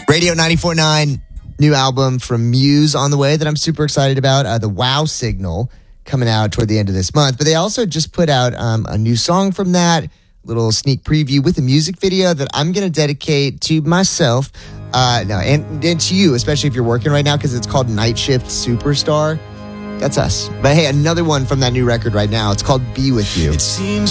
Radio 94.9, new album from Muse on the way that I'm super excited about. The Wow Signal coming out toward the end of this month. But they also just put out a new song from that, little sneak preview with a music video that I'm going to dedicate to myself. And to you, especially if you're working right now, because it's called Night Shift Superstar. That's us. But hey, another one from that new record right now. It's called Be With You. It seems